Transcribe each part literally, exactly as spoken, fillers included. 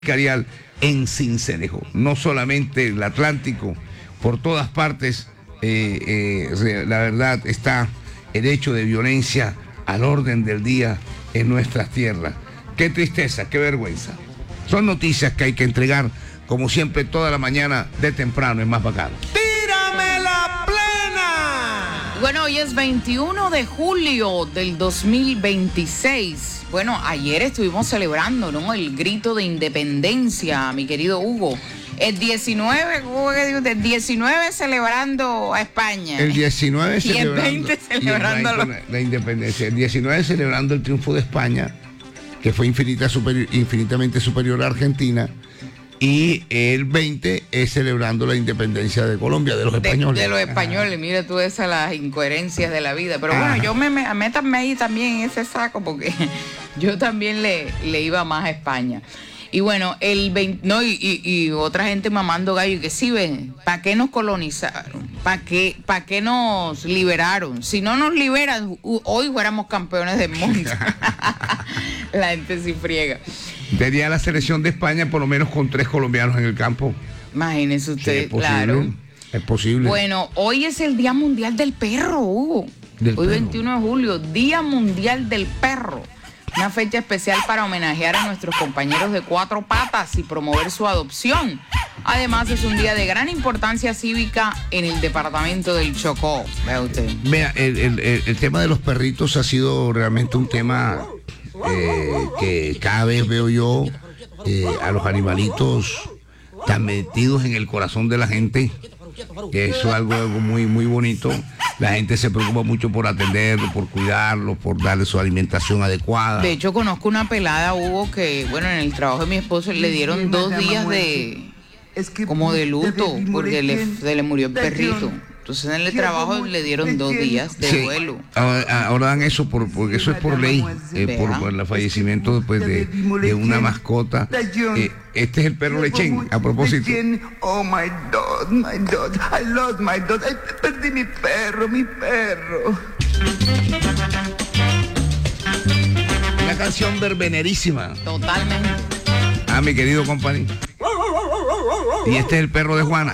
Carial en Sincelejo, no solamente el Atlántico, por todas partes, eh, eh, la verdad está el hecho de violencia al orden del día en nuestras tierras. Qué tristeza, qué vergüenza. Son noticias que hay que entregar, como siempre, toda la mañana de temprano, es más bacano. ¡Tírame la plena! Bueno, hoy es veintiuno de julio del dos mil veintiséis. Bueno, ayer estuvimos celebrando, ¿no?, el grito de independencia, mi querido Hugo. El diecinueve, el diecinueve celebrando a España. El diecinueve y el celebrando, veinte celebrando la, la independencia. El diecinueve celebrando el triunfo de España, que fue infinita superior, infinitamente superior a Argentina. Y el veinte es celebrando la independencia de Colombia, de los españoles. De, de los españoles, mira tú esas las incoherencias de la vida. Pero bueno, Ajá. yo me, me métanme ahí también en ese saco, porque yo también le, le iba más a España. Y bueno, el veinte, no, y, y, y otra gente mamando gallo, y que sí, ven, ¿para qué nos colonizaron? ¿Para qué, ¿Para qué nos liberaron? Si no nos liberan, hoy fuéramos campeones del mundo. La gente sí friega. Tenía la selección de España por lo menos con tres colombianos en el campo. Imagínense usted, Sí, es posible, claro. Es posible. Bueno, hoy es el Día Mundial del Perro, Hugo. Del hoy perro. veintiuno de julio, Día Mundial del Perro. Una fecha especial para homenajear a nuestros compañeros de cuatro patas y promover su adopción. Además, es un día de gran importancia cívica en el departamento del Chocó. Vea usted. Vea, el, el, el, el tema de los perritos ha sido realmente un tema eh, que cada vez veo yo eh, a los animalitos tan metidos en el corazón de la gente, que eso es algo, algo muy, muy bonito. La gente se preocupa mucho por atenderlo, por cuidarlo, por darle su alimentación adecuada. De hecho, conozco una pelada, Hugo, que, bueno, en el trabajo de mi esposo le dieron dos días de, como de luto, porque le, se le murió el perrito. Entonces en el trabajo le dieron dos días de Sí. duelo. Ahora, ahora dan eso por, porque eso es por ley, eh, por, por el fallecimiento después de, de una mascota. Eh, este es el perro Lechén, a propósito. Oh my dog, my dog, I lost my dog, ay, perdí mi perro, mi perro. Una canción verbenerísima. Totalmente. Ah, mi querido compañero. Y este es el perro de Juana.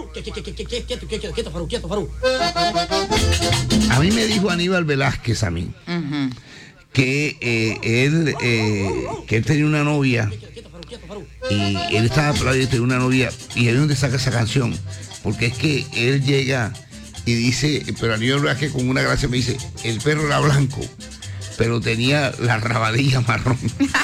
A mí me dijo Aníbal Velázquez a mí Uh-huh. que eh, él eh, que él tenía una novia y él estaba pelado y tenía una novia y ahí es donde saca esa canción, porque es que él llega y dice, pero Aníbal Velázquez con una gracia me dice, el perro era blanco pero tenía la rabadilla marrón.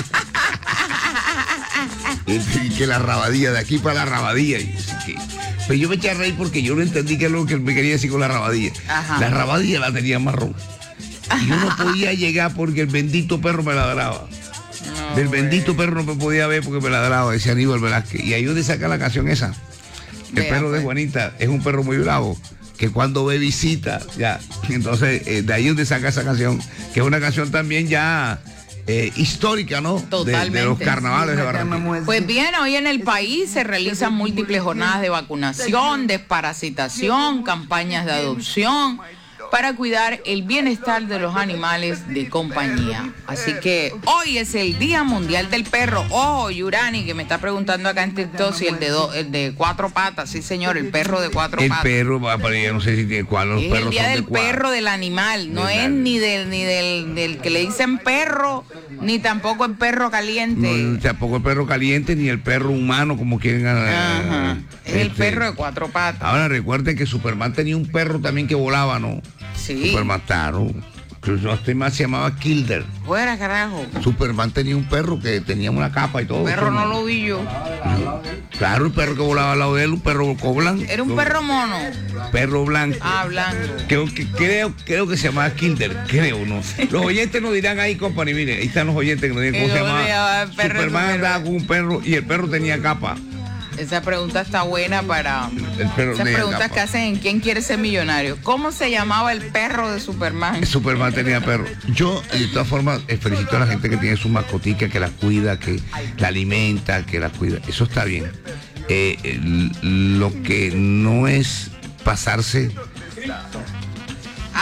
Y que la rabadilla, de aquí para la rabadilla. Y que, pero yo me eché a reír porque yo no entendí qué es lo que él me quería decir con la rabadilla. Ajá. La rabadilla la tenía marrón. Y yo no podía llegar porque el bendito perro me ladraba. No, Del bendito güey. perro no me podía ver porque me ladraba, decía Aníbal Velázquez. Y ahí donde saca la canción esa. El Vea, perro de pues. Juanita es un perro muy bravo, que cuando ve visita, ya. Entonces, eh, de ahí donde saca esa canción, que es una canción también ya eh, histórica, ¿no? Totalmente. De, de los carnavales de Barranquilla. Pues bien, hoy en el país se realizan múltiples jornadas de vacunación, desparasitación, campañas de adopción para cuidar el bienestar de los animales de compañía. Así que hoy es el Día Mundial del Perro. Ojo, Yurani, que me está preguntando acá en TikTok si el de, do, el de cuatro patas, sí señor, el perro de cuatro El patas. perro, va para allá, no sé si tiene cuál, los Es perros el día son de del cuál. perro, del animal, no Del es animal. ni del ni del, del que le dicen perro, ni tampoco el perro caliente. No, tampoco el perro caliente ni el perro humano, como quieren. Ajá. Es el este. perro de cuatro patas. Ahora recuerden que Superman tenía un perro también que volaba, ¿no? Sí. Superman, claro. Que no estoy más, se llamaba Kilder. Fuera, carajo. Superman tenía un perro que tenía una capa y todo. El perro no Superman. lo vi yo. Claro, el perro que volaba al lado de él, un perro coblan. Era un perro mono. Perro blanco. Ah, blanco. Creo que, creo, creo que se llamaba Kilder, creo, ¿no? Los oyentes nos dirán ahí, company, mire, ahí están los oyentes que nos digan ¿Y cómo se cómo se llamaba. llamaba el perro de Superman Superman? andaba con un perro y el perro tenía capa. Esa pregunta está buena para... El perro Esas tenía preguntas capa. que hacen en ¿Quién quiere ser millonario? ¿Cómo se llamaba el perro de Superman? Superman tenía perro. Yo, de todas formas, eh, felicito a la gente que tiene su mascotica, que la cuida, que la alimenta, que la cuida. Eso está bien. Eh, el- lo que no es pasarse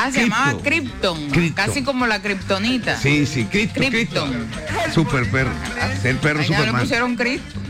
Ah, se llamaba Krypton, Krypton. casi como la kriptonita. Sí, sí, Krypton, Krypton. Krypton. Super perro. El perro Allá le Superman. pusieron Krypton.